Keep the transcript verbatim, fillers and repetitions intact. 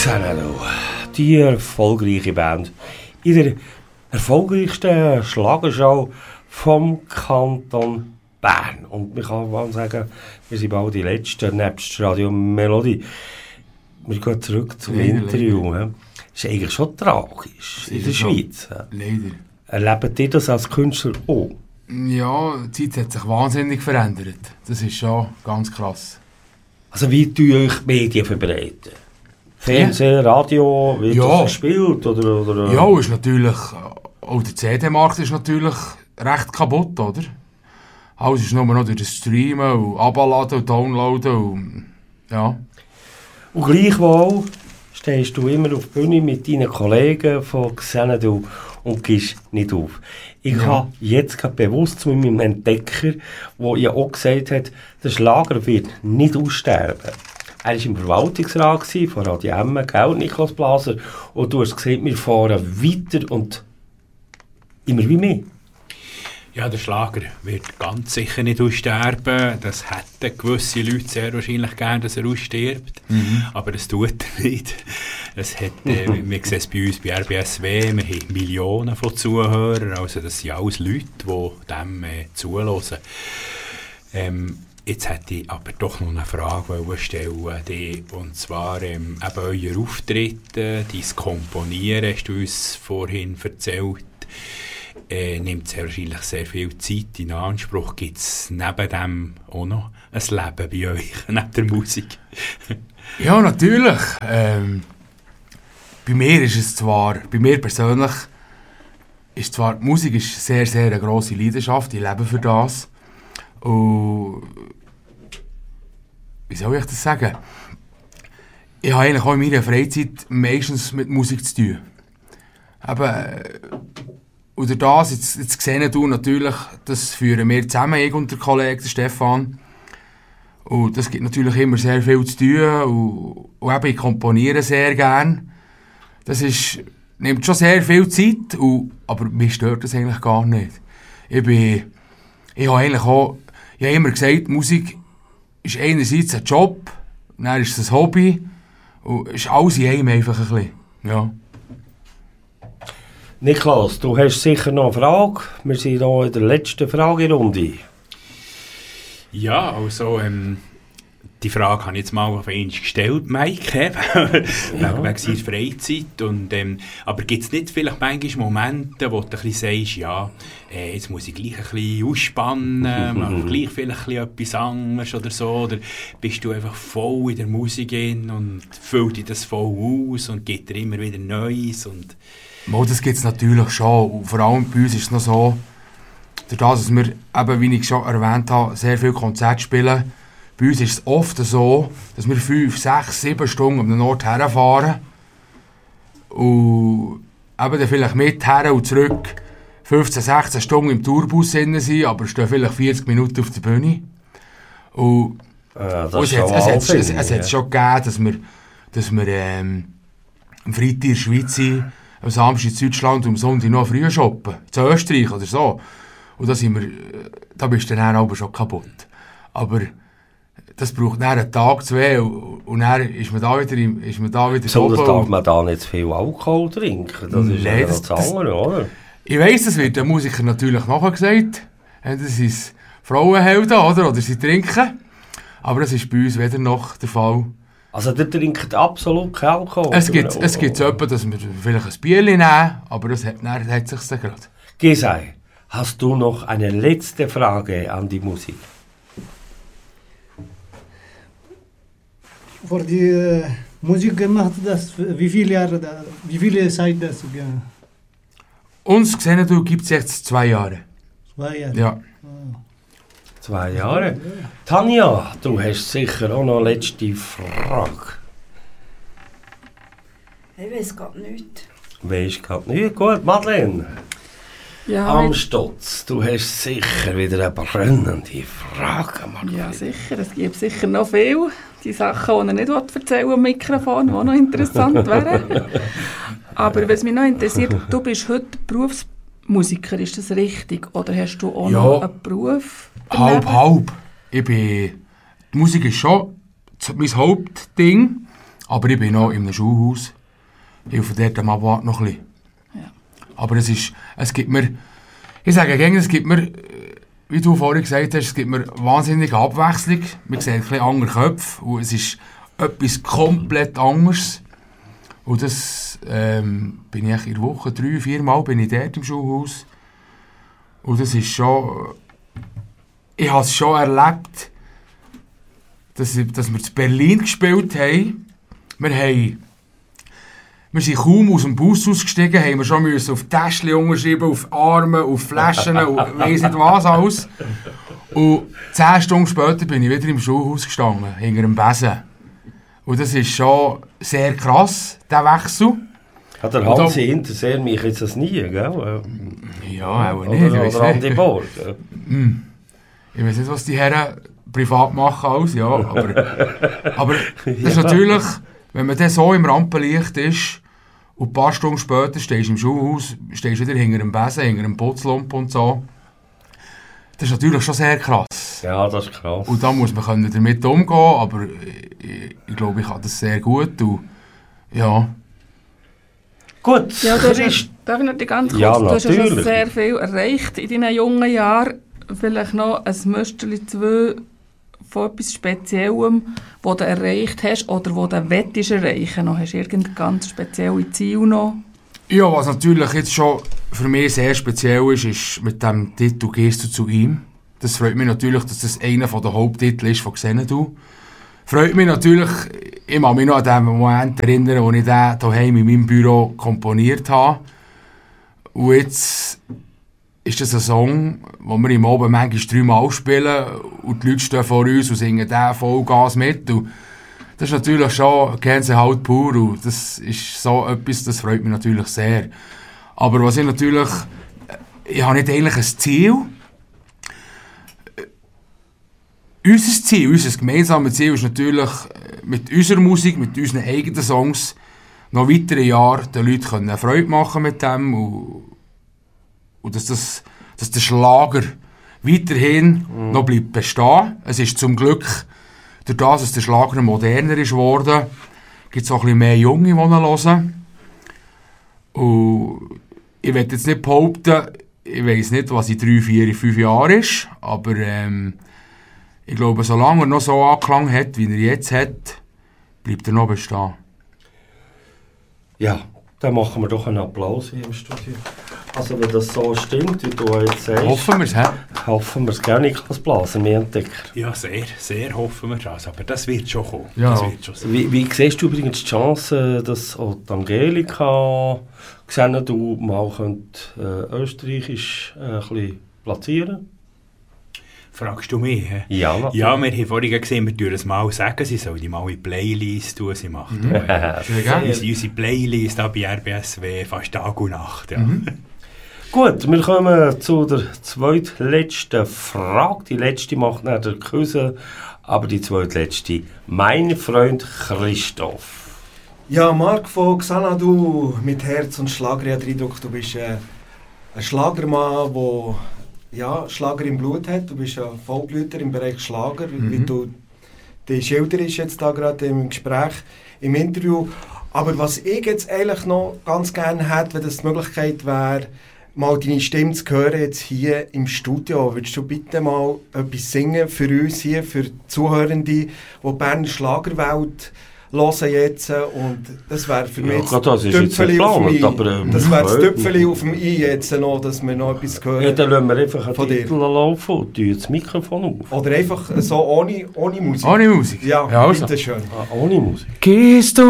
Xanadu, die erfolgreiche Band in der erfolgreichsten Schlagershow vom Kanton Bern. Und man kann mal sagen, wir sind bald die Letzten, nebst Radio Melodie. Wir gehen zurück zum leider, Interview. Leider. Das ist eigentlich schon tragisch in der Schweiz. Leider. Erlebt ihr das als Künstler auch? Ja, die Zeit hat sich wahnsinnig verändert. Das ist schon ganz krass. Also wie tun euch die Medien verbreiten? Fernsehen, Radio, wird ja. das gespielt? Oder, oder? Ja, ist natürlich, auch der C D-Markt ist natürlich recht kaputt, oder? Alles ist nur noch durch das Streamen und Abladen und Downloaden und ja. Und gleichwohl stehst du immer auf der Bühne mit deinen Kollegen von Xanadu und gehst nicht auf. Ich ja. habe jetzt gerade bewusst mit meinem Entdecker, der ja auch gesagt hat, der Schlager wird nicht aussterben. Er war im Verwaltungsrat von Radio Emmen, gell, Niklas Blaser, und du hast gesagt, wir fahren weiter und immer wie mehr. Ja, der Schlager wird ganz sicher nicht aussterben. Das hätten gewisse Leute sehr wahrscheinlich gern, dass er ausstirbt. Mhm. Aber das tut er nicht. Es hat, äh, wir sehen es bei uns bei R B S W, wir haben Millionen von Zuhörern. Also das sind alles Leute, die dem äh, zuhören. Ähm, jetzt hätte ich aber doch noch eine Frage stellen, die, und zwar ähm, eben euer Auftritt, äh, dein Komponieren, hast du uns vorhin erzählt. Äh, nimmt sehr wahrscheinlich sehr viel Zeit in Anspruch. Gibt es neben dem auch noch ein Leben bei euch, neben der Musik? Ja, natürlich. Ähm, bei mir ist es zwar, bei mir persönlich, ist zwar, die Musik ist sehr, sehr eine grosse Leidenschaft. Ich lebe für das. Und wie soll ich das sagen? Ich habe eigentlich auch in meiner Freizeit meistens mit Musik zu tun. Aber oder das, jetzt, jetzt sehen du natürlich, das führen wir zusammen, ich und der Kollege, der Stefan. Und das gibt natürlich immer sehr viel zu tun. Und, und eben, ich komponiere sehr gern. Das ist, nimmt schon sehr viel Zeit, und, aber mir stört das eigentlich gar nicht. Ich bin, ich habe eigentlich auch, ich habe immer gesagt, Musik ist einerseits ein Job, dann ist es ein Hobby, und ist alles in einem einfach ein bisschen, ja. Niklas, du hast sicher noch eine Frage. Wir sind noch in der letzten Fragerunde. Ja, also ähm, die Frage habe ich jetzt mal auf einmal gestellt, Mike, ja. wegen seiner Freizeit. Und, ähm, aber gibt es nicht vielleicht manchmal Momente, wo du ein bisschen sagst, ja, äh, jetzt muss ich gleich ein bisschen ausspannen, mache gleich vielleicht ein bisschen etwas anderes oder so? Oder bist du einfach voll in der Musik in und füllt dich das voll aus und gibt dir immer wieder Neues? Und Mo, das gibt es natürlich schon. Und vor allem bei uns ist es noch so, dadurch, dass wir, eben, wie ich schon erwähnt habe, sehr viele Konzerte spielen. Bei uns ist es oft so, dass wir fünf, sechs, sieben Stunden um den Ort herfahren. Und eben dann vielleicht mit her und zurück fünfzehn, sechzehn Stunden im Tourbus sind, aber stehen vielleicht vierzig Minuten auf der Bühne. Und, ja, das und es, ist hat, schon es, hat, Anfang, es, es ja. hat schon gegeben, dass wir, dass wir ähm, am Freitag in der Schweiz sind, am Samstag in Deutschland und am Sonntag noch früh shoppen. In Österreich oder so. Und da, sind wir, da bist du dann aber schon kaputt. Aber das braucht dann einen Tag, zwei, und, und dann ist man da wieder, ist man da wieder Besonders darf man da nicht zu viel Alkohol trinken. Das ist nee, ja das, das andere, oder? Ich weiss, das wird den Musikern natürlich nachher gesagt. Das sind Frauenhelden, oder? Oder sie trinken. Aber das ist bei uns weder noch der Fall. Also der trinkt absolut keinen Alkohol? Es gibt, es gibt so etwas, dass wir vielleicht ein Bierchen nehmen, aber das hat, dann hat sich dann gerade. Gesei, hast du noch eine letzte Frage an die Musik? Für die äh, Musik gemacht, das, wie viele Jahre, da, wie viele Zeit das? Ja. Uns Xanadu gibt es jetzt zwei Jahre. Zwei Jahre? Ja. Oh. Zwei Jahre. Ja. Tanja, du hast sicher auch noch eine letzte Frage. Ich weiß gerade nicht. Weisst gerade nicht? Gut, Madeleine. Ja, Am Stutz, du hast sicher wieder eine brennende Frage, Madeleine. Ja, sicher. Es gibt sicher noch viel. Die Sachen, die ich nicht erzählen will am Mikrofon, die auch noch interessant wären. Aber was mich noch interessiert, du bist heute Berufsmusiker, ist das richtig? Oder hast du auch ja, noch einen Beruf? Halb, halb. Ich bin, die Musik ist schon mein Hauptding, Aber ich bin noch in einem Schulhaus. Ich helfe dort am Abend noch ein bisschen. Ja. Aber es ist, es gibt mir, ich sage gerne, es gibt mir, wie du vorhin gesagt hast, es gibt mir wahnsinnige Abwechslung. Man sieht ein bisschen andere Köpfe und es ist etwas komplett anderes. Und das ähm, bin ich in der Woche drei, vier Mal bin ich dort im Schulhaus. Und das ist schon, ich habe es schon erlebt, dass, dass wir in Berlin gespielt haben. Wir haben Wir sind kaum aus dem Bus ausgestiegen, haben wir schon müssen auf Täschchen unterschreiben, auf Arme, auf Flaschen und weiss nicht was alles. Und zehn Stunden später bin ich wieder im Schulhaus gestanden, hinter dem Besen. Und das ist schon sehr krass, der Wechsel. Hat der Hansi interessiert mich jetzt das nie, gell? Ja, auch nicht. Oder, oder Andi Borg. Mm. Ich weiß nicht, was die Herren privat machen, alles, ja. Aber, aber das ist natürlich, wenn man dann so im Rampenlicht ist und ein paar Stunden später stehst du im Schulhaus, stehst du wieder hinter einem Besen, hinter einem Putzlump und so. Das ist natürlich schon sehr krass. Ja, das ist krass. Und da muss man können damit umgehen, aber ich, ich glaube, ich kann das sehr gut. Und, ja. Gut, Ja, du hast, darf ich noch die ganz kurz? Ja, du hast ja schon natürlich. sehr viel erreicht in deinen jungen Jahren. Vielleicht noch ein Müsterli zwei von etwas Speziellem, das du erreicht hast oder das du willst erreichen noch. Hast du irgendein ganz spezielles Ziel noch? Ja, was natürlich jetzt schon für mich sehr speziell ist, ist mit dem Titel «Gehst du zu ihm?». Das freut mich natürlich, dass das einer der Haupttitel ist von «Xenadu». Freut mich natürlich, ich kann mich noch an den Moment erinnern, wo ich den daheim in meinem Büro komponiert habe. Und jetzt ist das ein Song, den wir im Abend manchmal dreimal spielen und die Leute stehen vor uns und singen den Vollgas mit. Und das ist natürlich schon Gänsehaut pur und das ist so etwas, das freut mich natürlich sehr. Aber was ich natürlich, ich habe nicht eigentlich ein Ziel. Unser Ziel, unser gemeinsames Ziel ist natürlich, mit unserer Musik, mit unseren eigenen Songs noch weitere Jahre den Leuten eine Freude machen mit dem und, und dass, das, dass der Schlager weiterhin mhm. noch bleibt bestehen. Es ist zum Glück, durch das, dass der Schlager moderner ist geworden, gibt es auch ein bisschen mehr Junge, die ihn hören. Und ich will jetzt nicht behaupten, ich weiss nicht, was in drei, vier, fünf Jahren ist, aber ähm, ich glaube, solange er noch so Anklang hat, wie er jetzt hat, bleibt er noch bestehen. Ja, dann machen wir doch einen Applaus hier im Studio. Also wenn das so stimmt, wie du jetzt sagst, Hoffen wir es, hä? hoffen wir es gerne. Niklas Blaser, wir Entdecker. Ja, sehr, sehr hoffen wir das. Aber das wird schon kommen. Ja. Das wird schon sein. Wie, wie siehst du übrigens die Chance, dass auch die Angelika Xenadu mal könnt, äh, österreichisch äh, ein bisschen platzieren? Fragst du mich? He? Ja, natürlich. Ja, wir haben vorhin gesehen, wir tun es mal sagen, sie soll die mal in die Playlist tun. Sie macht Mhm. äh, Sehr gerne. unsere unsere Playlist da bei R B S W fast Tag und Nacht. Ja. Mhm. Gut, wir kommen zu der zweitletzten Frage. Die letzte macht nach der Küsse, aber die zweitletzte. Mein Freund Christoph. Ja, Marc von Xanadu mit Herz und Schlager. Ich habe den Eindruck, du bist äh, ein Schlagermann, der ja, Schlager im Blut hat. Du bist ein Vollblüter im Bereich Schlager, Mhm. wie du die schilderst jetzt da gerade im Gespräch, im Interview. Aber was ich jetzt eigentlich noch ganz gerne hätte, wenn das die Möglichkeit wäre, mal deine Stimme zu hören jetzt hier im Studio. Würdest du bitte mal etwas singen für uns hier, für die Zuhörende, die die Berner Schlagerwelt hören jetzt? Und das wäre für Ja, mich Gott, das ist jetzt Tüpfeli auf dem geplant, I. aber, ähm, Das wäre das ja. Tüpfeli auf dem I jetzt noch, dass wir noch etwas hören. Ja, dann lassen wir einfach einen Von dir. Titel laufen und tun das Mikrofon auf. Oder einfach so ohne, ohne Musik. Ohne Musik? Ja, Ja, also. bitteschön. Ah, ohne Musik. Gehst du